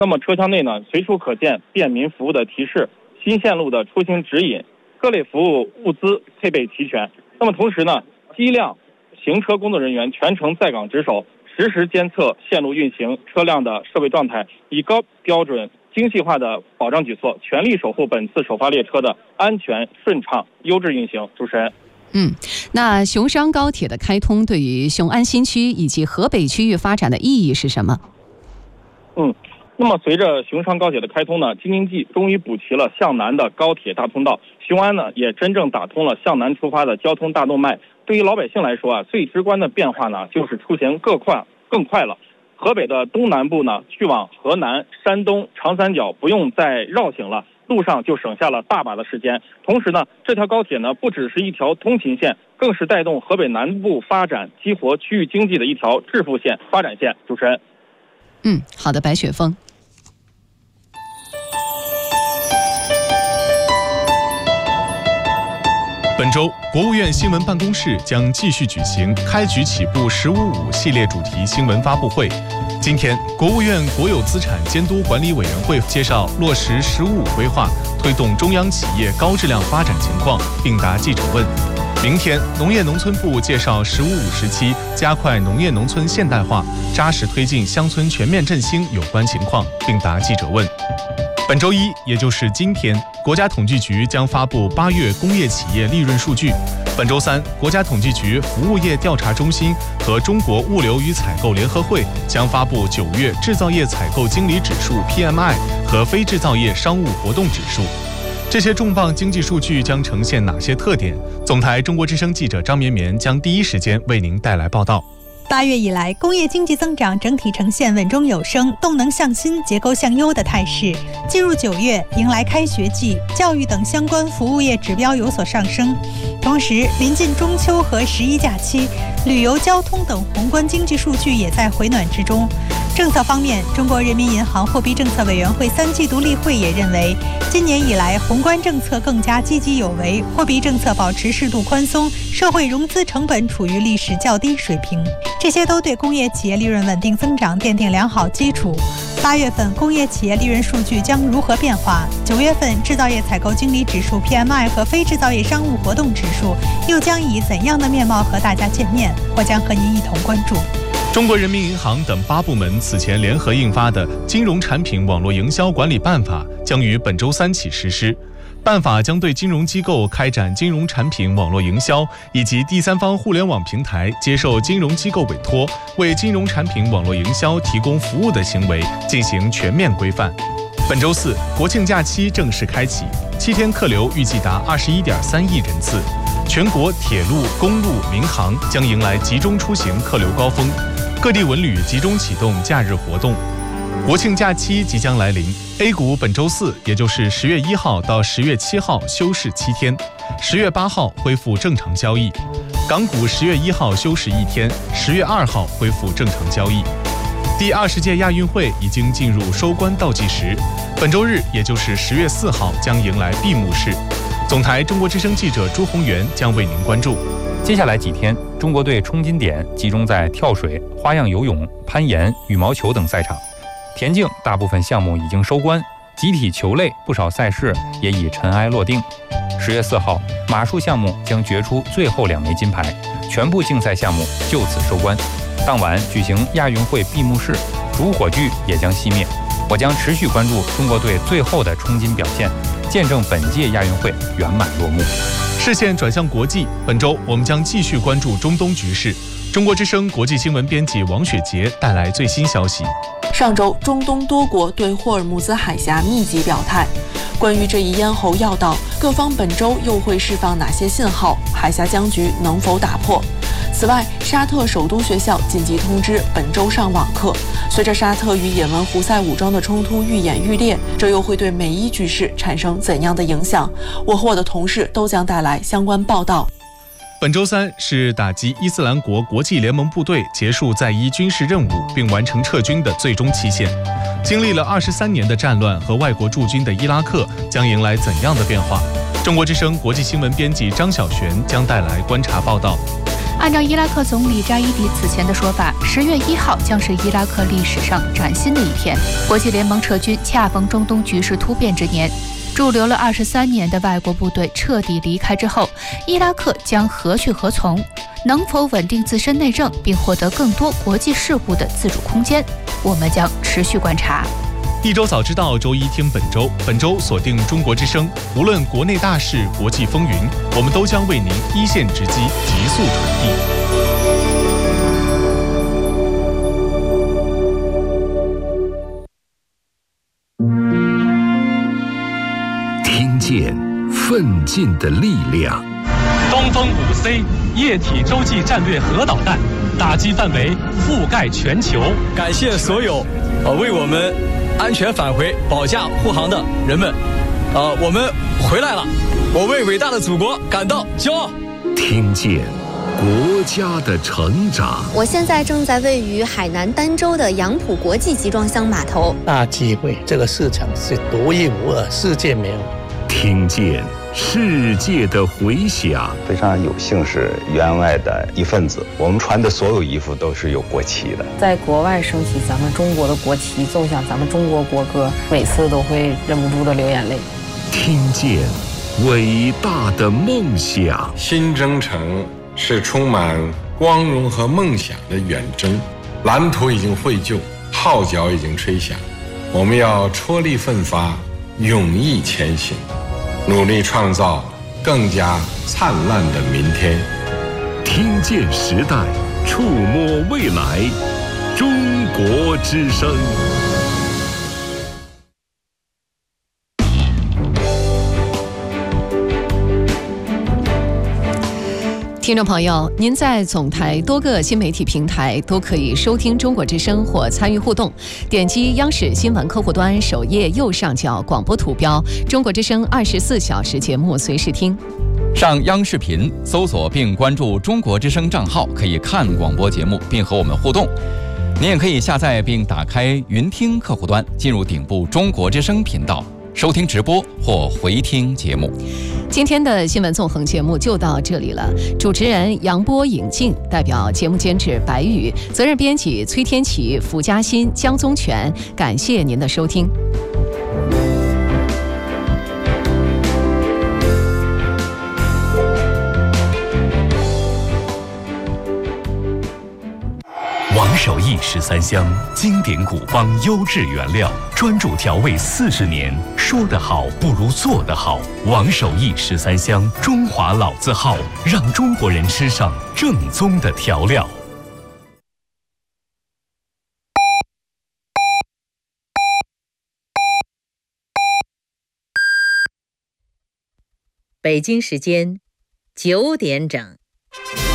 那么车厢内呢，随处可见便民服务的提示、新线路的出行指引，各类服务物资配备齐全。那么同时呢，机辆、行车工作人员全程在岗值守，实时监测线路运行、车辆的设备状态，以高标准、精细化的保障举措，全力守护本次首发列车的安全、顺畅、优质运行。主持人。 那雄商高铁的开通对于雄安新区以及河北区域发展的意义是什么？ 那么随着雄商高铁的开通呢，京津冀终于补齐了向南的高铁大通道，雄安呢也真正打通了向南出发的交通大动脉。对于老百姓来说啊，最直观的变化呢，就是出行更快了。河北的东南部呢，去往河南、山东、长三角不用再绕行了，路上就省下了大把的时间。同时呢，这条高铁呢不只是一条通勤线，更是带动河北南部发展、激活区域经济的一条致富线、发展线。主持人。 好的，白雪峰。 本周，国务院新闻办公室将继续举行“开局起步“15+5””系列主题新闻发布会。今天，国务院国有资产监督管理委员会介绍落实“15+5”规划，推动中央企业高质量发展情况，并答记者问。明天，农业农村部介绍“15+5”时期加快农业农村现代化、扎实推进乡村全面振兴有关情况，并答记者问。本周一，也就是今天，国家统计局将发布8月工业企业利润数据。本周三，国家统计局服务业调查中心和中国物流与采购联合会将发布9月制造业采购经理指数 PMI 和非制造业商务活动指数。这些重磅经济数据将呈现哪些特点？总台中国之声记者张绵绵将第一时间为您带来报道。 8月以来，工业经济增长整体呈现稳中有升、动能向新、结构向优的态势。进入9月，迎来开学季，教育等相关服务业指标有所上升。同时，临近中秋和11假期，旅游、交通等宏观经济数据也在回暖之中。政策方面，中国人民银行货币政策委员会3季度例会也认为，今年以来宏观政策更加积极有为，货币政策保持适度宽松，社会融资成本处于历史较低水平，这些都对工业企业利润稳定增长奠定良好基础。8月份工业企业利润数据将如何变化？9月份制造业采购经理指数 PMI 和非制造业商务活动指数又将以怎样的面貌和大家见面？我将和您一同关注。 中国人民银行等8部门此前联合印发的《金融产品网络营销管理办法》将于本周三起实施。办法将对金融机构开展金融产品网络营销以及第三方互联网平台接受金融机构委托为金融产品网络营销提供服务的行为进行全面规范。本周四，国庆假期正式开启，7天客流预计达21.3亿人次。全国铁路、公路、民航将迎来集中出行客流高峰，各地文旅集中启动假日活动。国庆假期即将来临 ，A 股本周四，也就是10月1号到10月7号休市7天，10月8号恢复正常交易。港股10月1号休市1天，10月2号恢复正常交易。第20届亚运会已经进入收官倒计时，本周日，也就是10月4号将迎来闭幕式。总台中国之声记者朱宏元将为您关注。 接下来几天，中国队冲金点集中在跳水、花样游泳、攀岩、羽毛球等赛场。田径大部分项目已经收官，集体球类不少赛事也已尘埃落定。10月4号，马术项目将决出最后2枚金牌，全部竞赛项目就此收官。当晚举行亚运会闭幕式，主火炬也将熄灭。我将持续关注中国队最后的冲金表现，见证本届亚运会圆满落幕。 视线转向国际，本周我们将继续关注中东局势。中国之声国际新闻编辑王雪杰带来最新消息。 上周，中东多国对霍尔木兹海峡密集表态。关于这一咽喉要道，各方本周又会释放哪些信号？海峡僵局能否打破？此外，沙特首都学校紧急通知本周上网课。随着沙特与也门胡塞武装的冲突愈演愈烈，这又会对美伊局势产生怎样的影响？我和我的同事都将带来相关报道。 本周三是打击伊斯兰国国际联盟部队结束在伊军事任务并完成撤军的最终期限。经历了23年的战乱和外国驻军的伊拉克将迎来怎样的变化？中国之声国际新闻编辑张晓璇将带来观察报道。 按照伊拉克总理扎伊迪此前的说法，10月1号将是伊拉克历史上崭新的一天。国际联盟撤军恰逢中东局势突变之年，驻留了23年的外国部队彻底离开之后，伊拉克将何去何从？能否稳定自身内政，并获得更多国际事务的自主空间？我们将持续观察。 一周早知道，周一听本周。本周锁定中国之声，无论国内大事、国际风云，我们都将为您一线直击，急速传递。听见奋进的力量。 东风5C 液体洲际战略核导弹，打击范围覆盖全球。 感谢所有为我们安全返回保驾护航的人们，我们回来了，我为伟大的祖国感到骄傲。 听见国家的成长。 我现在正在位于海南儋州的杨浦国际集装箱码头。 大机会，这个市场是独一无二，世界没有。 听见世界的回响。 非常有幸是员外的一份子，我们穿的所有衣服都是有国旗的。 在国外升起咱们中国的国旗，奏响咱们中国国歌，每次都会忍不住的流眼泪。 听见伟大的梦想。 新征程是充满光荣和梦想的远征，蓝图已经绘就，号角已经吹响，我们要踔厉奋发，勇毅前行，努力创造更加灿烂的明天。 听见时代，触摸未来，中国之声。 听众朋友，您在总台多个新媒体平台都可以收听中国之声或参与互动，点击央视新闻客户端首页右上角广播图标，中国之声24小时节目随时听。 上央视频搜索并关注中国之声账号，可以看广播节目并和我们互动。您也可以下载并打开云听客户端，进入顶部中国之声频道，收听直播或回听节目。 今天的新闻纵横节目就到这里了，主持人杨波、尹静，代表节目监制白宇，责任编辑崔天琪、符嘉欣、江宗全，感谢您的收听。 王守义13香，经典古方优质原料，专注调味40年。说得好不如做得好。王守义13香，中华老字号，让中国人吃上正宗的调料。 北京时间9点整。